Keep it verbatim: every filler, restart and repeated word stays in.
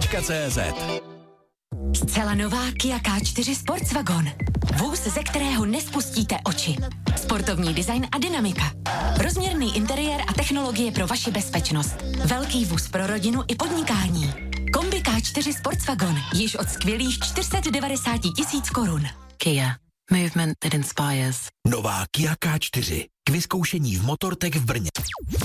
tečka cé zet. Zcela nová Kia K čtyři Sportswagon. Vůz, ze kterého nespustíte oči. Sportovní design a dynamika. Rozměrný interiér a technologie pro vaši bezpečnost. Velký vůz pro rodinu i podnikání. Kombi K čtyři Sportswagon. Již od skvělých čtyři sta devadesát tisíc korun. Kia. Movement that inspires. Nová Kia K čtyři. K vyzkoušení v Motortech v Brně.